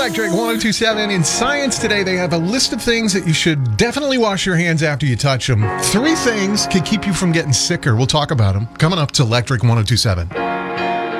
Electric 1027. In science today, they have a list of things that you should definitely wash your hands after you touch them. 3 things can keep you from getting sicker. We'll talk about them coming up to Electric 1027.